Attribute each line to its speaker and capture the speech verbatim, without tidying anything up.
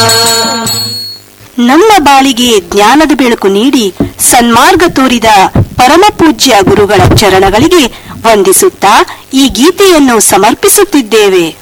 Speaker 1: ನಮ್ಮ ಬಾಳಿಗೆ ಜ್ಞಾನದ ಬೆಳಕು ನೀಡಿ ಸನ್ಮಾರ್ಗ ತೋರಿದ ಪರಮ ಪೂಜ್ಯ ಗುರುಗಳ ಚರಣಗಳಿಗೆ ವಂದಿಸುತ್ತಾ ಈ ಗೀತೆಯನ್ನು ಸಮರ್ಪಿಸುತ್ತಿದ್ದೇವೆ.